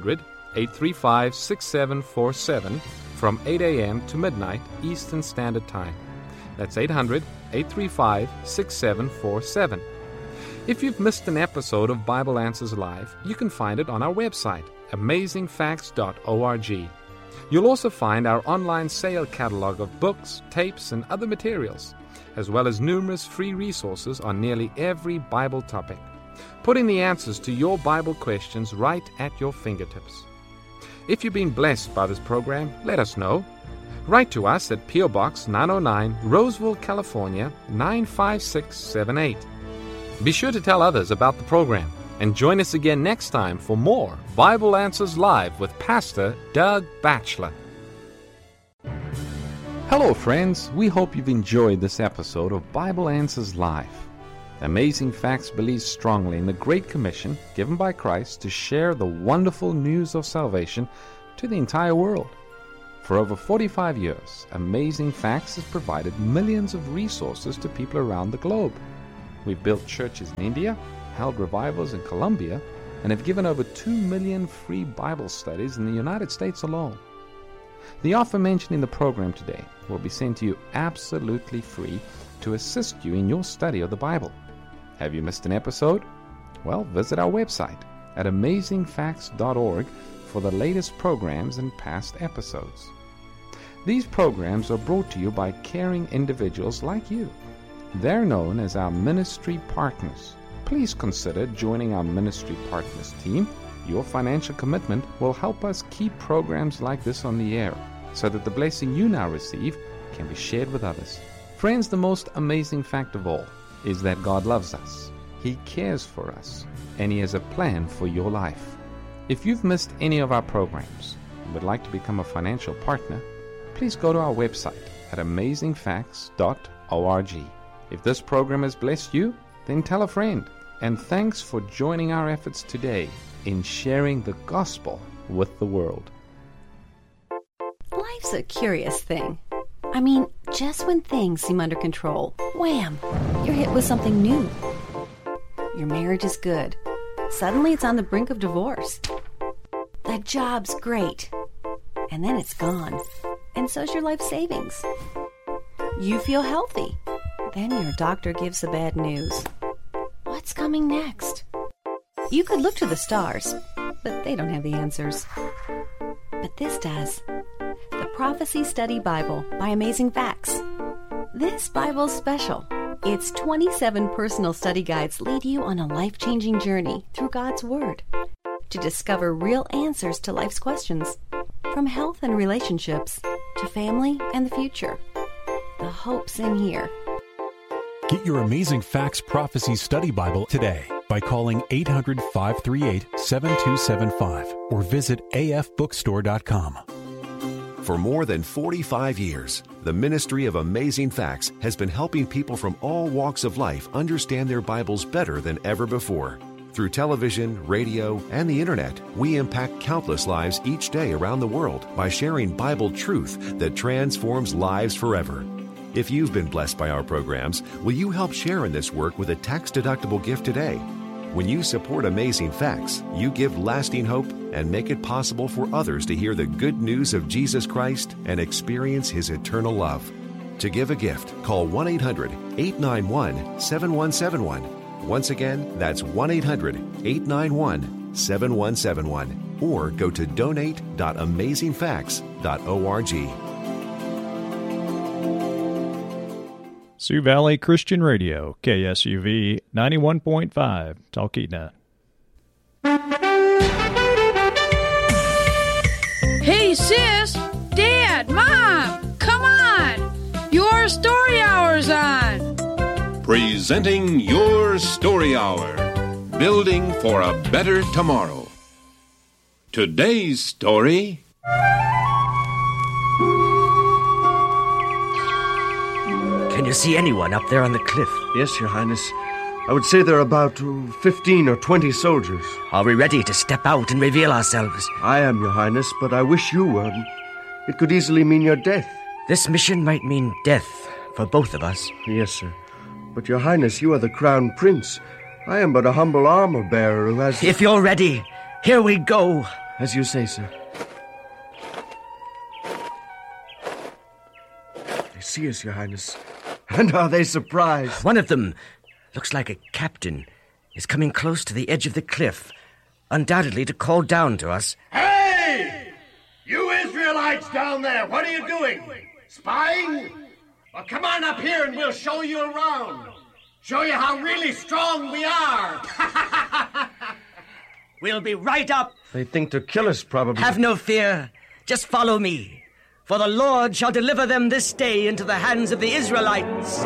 800-835-6747 from 8 a.m. to midnight Eastern Standard Time. That's 800-835-6747. If you've missed an episode of Bible Answers Live, you can find it on our website, amazingfacts.org. You'll also find our online sale catalog of books, tapes, and other materials, as well as numerous free resources on nearly every Bible topic, putting the answers to your Bible questions right at your fingertips. If you've been blessed by this program, let us know. Write to us at P.O. Box 909, Roseville, California, 95678. Be sure to tell others about the program, and join us again next time for more Bible Answers Live with Pastor Doug Batchelor. Hello, friends. We hope you've enjoyed this episode of Bible Answers Live. Amazing Facts believes strongly in the Great Commission given by Christ to share the wonderful news of salvation to the entire world. For over 45 years, Amazing Facts has provided millions of resources to people around the globe. We've built churches in India, held revivals in Colombia, and have given over 2 million free Bible studies in the United States alone. The offer mentioned in the program today will be sent to you absolutely free to assist you in your study of the Bible. Have you missed an episode? Well, visit our website at amazingfacts.org for the latest programs and past episodes. These programs are brought to you by caring individuals like you. They're known as our ministry partners. Please consider joining our ministry partners team. Your financial commitment will help us keep programs like this on the air so that the blessing you now receive can be shared with others. Friends, the most amazing fact of all is that God loves us. He cares for us, and He has a plan for your life. If you've missed any of our programs and would like to become a financial partner, please go to our website at amazingfacts.org. If this program has blessed you, then tell a friend. And thanks for joining our efforts today in sharing the gospel with the world. Life's a curious thing. I mean, just when things seem under control, wham, you're hit with something new. Your marriage is good. Suddenly it's on the brink of divorce. That job's great. And then it's gone. And so's your life savings. You feel healthy. Then your doctor gives the bad news. What's coming next? You could look to the stars, but they don't have the answers. But this does. The Prophecy Study Bible by Amazing Facts. This Bible's special. Its 27 personal study guides lead you on a life-changing journey through God's Word to discover real answers to life's questions, from health and relationships to family and the future. The hope's in here. Get your Amazing Facts Prophecy Study Bible today by calling 800-538-7275 or visit afbookstore.com. For more than 45 years, the Ministry of Amazing Facts has been helping people from all walks of life understand their Bibles better than ever before. Through television, radio, and the internet, we impact countless lives each day around the world by sharing Bible truth that transforms lives forever. If you've been blessed by our programs, will you help share in this work with a tax-deductible gift today? When you support Amazing Facts, you give lasting hope and make it possible for others to hear the good news of Jesus Christ and experience His eternal love. To give a gift, call 1-800-891-7171. Once again, that's 1-800-891-7171. Or go to donate.amazingfacts.org. Sioux Valley Christian Radio, KSUV 91.5, Talkeetna. Hey, sis, Dad, Mom, come on! Your story hour's on! Presenting Your Story Hour, building for a better tomorrow. Today's story... Can you see anyone up there on the cliff? Yes, Your Highness. I would say there are about 15 or 20 soldiers. Are we ready to step out and reveal ourselves? I am, Your Highness, but I wish you were. It could easily mean your death. This mission might mean death for both of us. Yes, sir. But, Your Highness, you are the Crown Prince. I am but a humble armor-bearer who has... If you're ready, here we go. As you say, sir. They see us, Your Highness. And are they surprised? One of them, looks like a captain, is coming close to the edge of the cliff, undoubtedly to call down to us. Hey! You Israelites down there, what are you doing? Spying? Well, come on up here and we'll show you around. Show you how really strong we are. We'll be right up. They think to kill us, probably. Have no fear. Just follow me. For the Lord shall deliver them this day into the hands of the Israelites.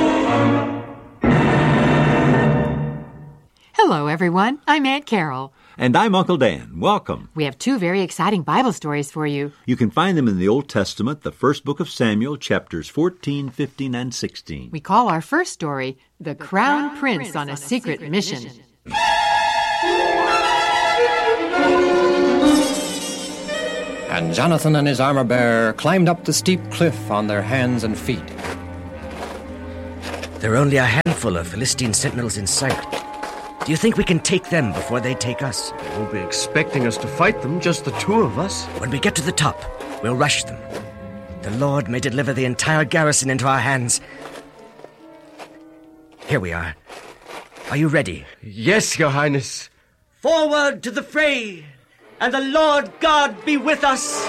Hello, everyone. I'm Aunt Carol. And I'm Uncle Dan. Welcome. We have 2 very exciting Bible stories for you. You can find them in the Old Testament, the first book of Samuel, chapters 14, 15, and 16. We call our first story, The Crown Prince on a Secret Mission. And Jonathan and his armor-bearer climbed up the steep cliff on their hands and feet. There are only a handful of Philistine sentinels in sight. Do you think we can take them before they take us? They won't be expecting us to fight them, just the 2 of us. When we get to the top, we'll rush them. The Lord may deliver the entire garrison into our hands. Here we are. Are you ready? Yes, Your Highness. Forward to the fray, and the Lord God be with us.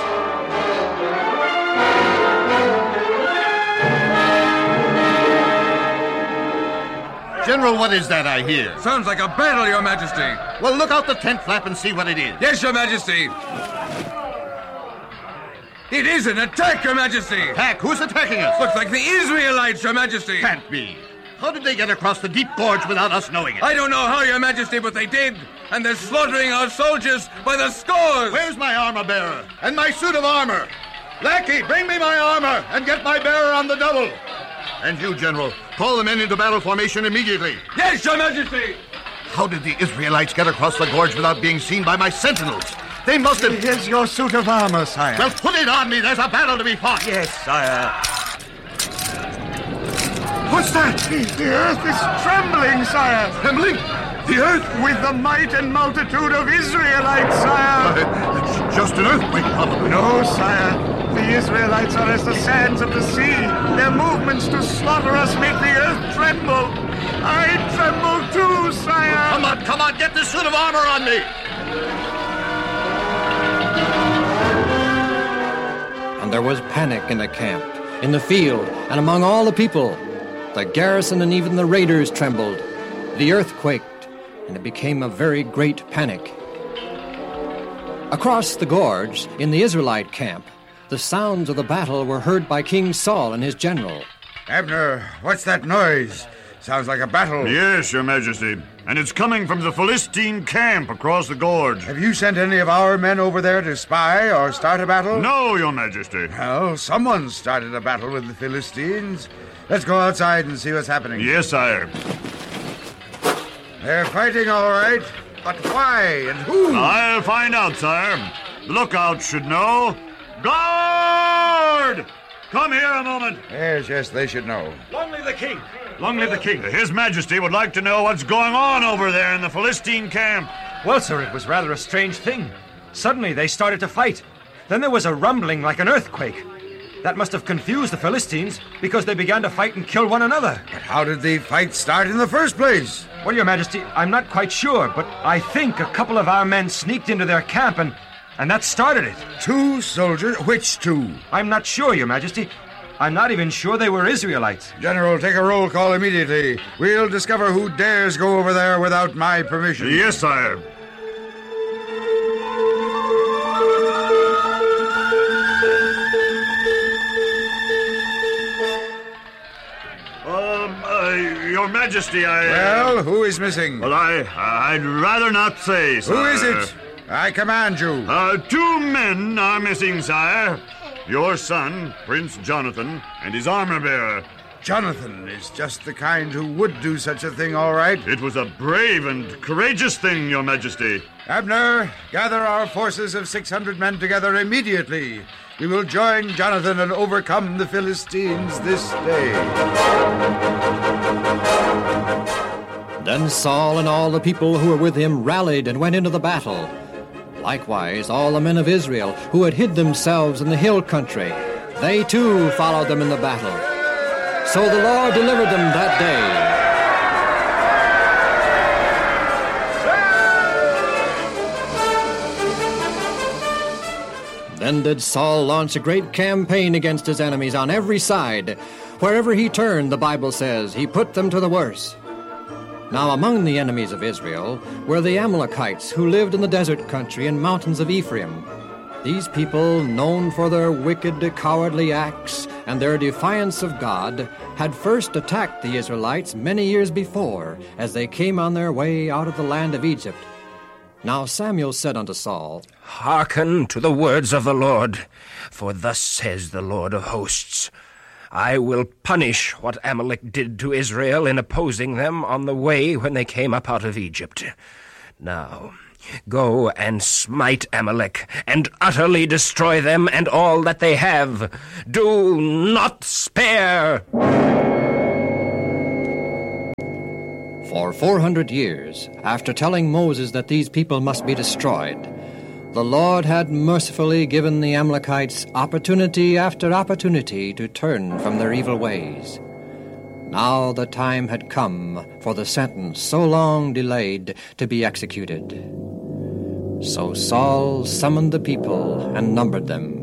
General, what is that I hear? Sounds like a battle, Your Majesty. Well, look out the tent flap and see what it is. Yes, Your Majesty. It is an attack, Your Majesty. Attack? Who's attacking us? Looks like the Israelites, Your Majesty. Can't be. How did they get across the deep gorge without us knowing it? I don't know how, Your Majesty, but they did. And they're slaughtering our soldiers by the scores. Where's my armor-bearer? And my suit of armor? Lackey, bring me my armor and get my bearer on the double. And you, General, call the men into battle formation immediately. Yes, Your Majesty. How did the Israelites get across the gorge without being seen by my sentinels? They must have... Here's your suit of armor, sire. Well, put it on me. There's a battle to be fought. Yes, sire. What's that? The earth is trembling, sire. Trembling? The earth? With the might and multitude of Israelites, sire. It's just an earthquake, probably. No, sire. The Israelites are as the sands of the sea. Their movements to slaughter us make the earth tremble. I tremble too, sire. Well, come on, get this suit of armor on me. And there was panic in the camp, in the field, and among all the people. The garrison and even the raiders trembled. The earth quaked, and it became a very great panic. Across the gorge, in the Israelite camp, the sounds of the battle were heard by King Saul and his general. Abner, what's that noise? Sounds like a battle. Yes, Your Majesty. And it's coming from the Philistine camp across the gorge. Have you sent any of our men over there to spy or start a battle? No, Your Majesty. Well, someone started a battle with the Philistines. Let's go outside and see what's happening. Yes, sire. They're fighting all right, but why and who? I'll find out, sire. The lookout should know. Guard! Come here a moment. Yes, they should know. Long live the king. Long live the king. His Majesty would like to know what's going on over there in the Philistine camp. Well, sir, it was rather a strange thing. Suddenly they started to fight. Then there was a rumbling like an earthquake. That must have confused the Philistines because they began to fight and kill one another. But how did the fight start in the first place? Well, Your Majesty, I'm not quite sure, but I think a couple of our men sneaked into their camp and that started it. 2 soldiers? Which 2? I'm not sure, Your Majesty. I'm not even sure they were Israelites. General, take a roll call immediately. We'll discover who dares go over there without my permission. Yes, sire. Your Majesty, Well, who is missing? Well, I'd rather not say, sire. Who is it? I command you. 2 men are missing, sire. Your son, Prince Jonathan, and his armor-bearer. Jonathan is just the kind who would do such a thing, all right. It was a brave and courageous thing, Your Majesty. Abner, gather our forces of 600 men together immediately. We will join Jonathan and overcome the Philistines this day. Then Saul and all the people who were with him rallied and went into the battle. Likewise, all the men of Israel who had hid themselves in the hill country, they too followed them in the battle. So the Lord delivered them that day. Then did Saul launch a great campaign against his enemies on every side. Wherever he turned, the Bible says, he put them to the worse. Now among the enemies of Israel were the Amalekites, who lived in the desert country and mountains of Ephraim. These people, known for their wicked, cowardly acts and their defiance of God, had first attacked the Israelites many years before as they came on their way out of the land of Egypt. Now Samuel said unto Saul, Hearken to the words of the Lord, for thus says the Lord of hosts, I will punish what Amalek did to Israel in opposing them on the way when they came up out of Egypt. Now, go and smite Amalek, and utterly destroy them and all that they have. Do not spare! For 400 years, after telling Moses that these people must be destroyed, the Lord had mercifully given the Amalekites opportunity after opportunity to turn from their evil ways. Now the time had come for the sentence so long delayed to be executed. So Saul summoned the people and numbered them.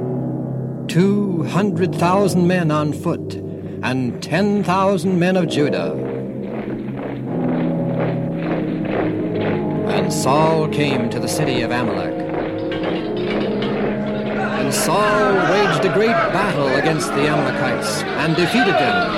200,000 men on foot and 10,000 men of Judah. And Saul came to the city of Amalek. And Saul waged a great battle against the Amalekites and defeated them.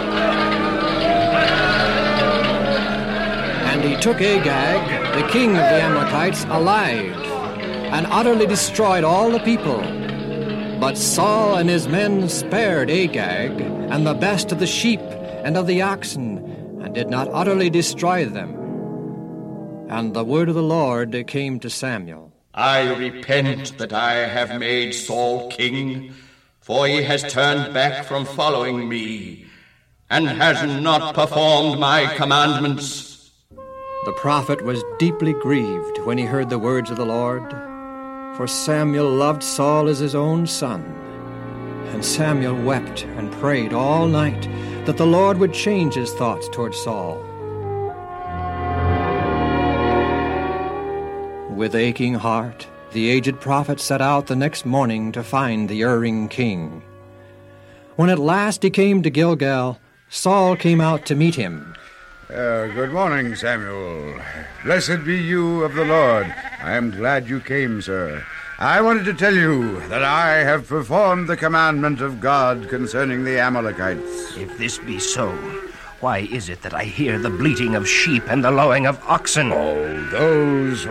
And he took Agag, the king of the Amalekites, alive, and utterly destroyed all the people. But Saul and his men spared Agag and the best of the sheep and of the oxen, and did not utterly destroy them. And the word of the Lord came to Samuel. I repent that I have made Saul king, for he has turned back from following me, and has not performed my commandments. The prophet was deeply grieved when he heard the words of the Lord, for Samuel loved Saul as his own son. And Samuel wept and prayed all night that the Lord would change his thoughts toward Saul. With aching heart, the aged prophet set out the next morning to find the erring king. When at last he came to Gilgal, Saul came out to meet him. Good morning, Samuel. Blessed be you of the Lord. I am glad you came, sir. I wanted to tell you that I have performed the commandment of God concerning the Amalekites. If this be so, why is it that I hear the bleating of sheep and the lowing of oxen? Oh, those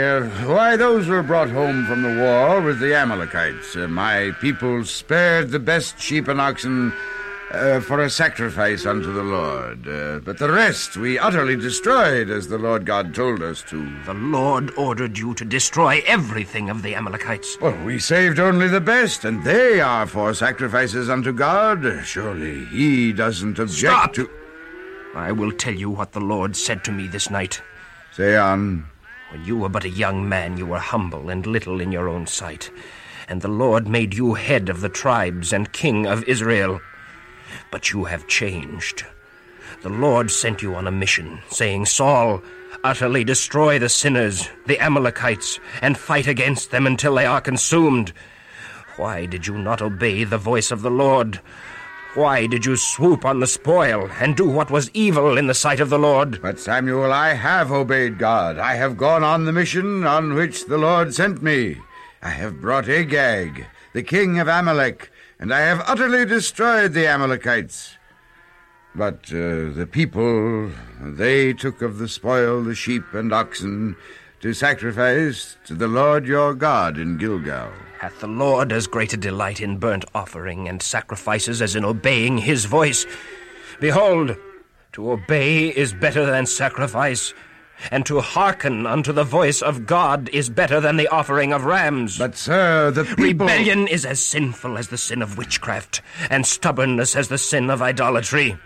were brought home from the war with the Amalekites. My people spared the best sheep and oxen for a sacrifice unto the Lord. But the rest we utterly destroyed, as the Lord God told us to. The Lord ordered you to destroy everything of the Amalekites. Well, we saved only the best, and they are for sacrifices unto God. Surely he doesn't object to... I will tell you what the Lord said to me this night. Say on. When you were but a young man, you were humble and little in your own sight, and the Lord made you head of the tribes and king of Israel. But you have changed. The Lord sent you on a mission, saying, Saul, utterly destroy the sinners, the Amalekites, and fight against them until they are consumed. Why did you not obey the voice of the Lord? Why did you swoop on the spoil and do what was evil in the sight of the Lord? But, Samuel, I have obeyed God. I have gone on the mission on which the Lord sent me. I have brought Agag, the king of Amalek, and I have utterly destroyed the Amalekites. But the people, they took of the spoil the sheep and oxen to sacrifice to the Lord your God in Gilgal. Hath the Lord as great a delight in burnt offering and sacrifices as in obeying his voice? Behold, to obey is better than sacrifice, and to hearken unto the voice of God is better than the offering of rams. But, sir, the people... Rebellion is as sinful as the sin of witchcraft, and stubbornness as the sin of idolatry.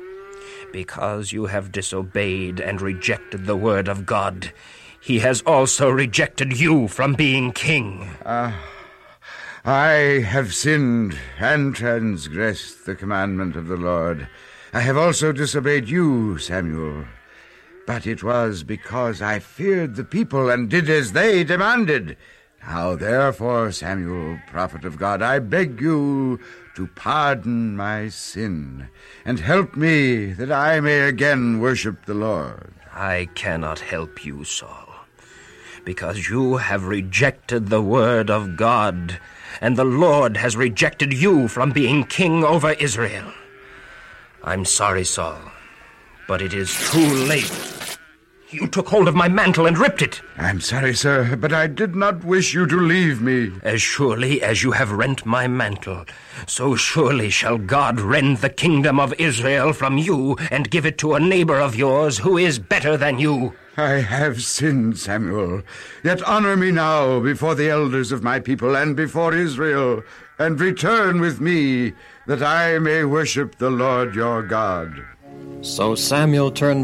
Because you have disobeyed and rejected the word of God, he has also rejected you from being king. I have sinned and transgressed the commandment of the Lord. I have also disobeyed you, Samuel. But it was because I feared the people and did as they demanded. Now, therefore, Samuel, prophet of God, I beg you to pardon my sin and help me that I may again worship the Lord. I cannot help you, Saul, because you have rejected the word of God, and the Lord has rejected you from being king over Israel. I'm sorry, Saul, but it is too late. You took hold of my mantle and ripped it. I'm sorry, sir, but I did not wish you to leave me. As surely as you have rent my mantle, so surely shall God rend the kingdom of Israel from you and give it to a neighbor of yours who is better than you. I have sinned, Samuel. Yet honor me now before the elders of my people and before Israel, and return with me, that I may worship the Lord your God. So Samuel turned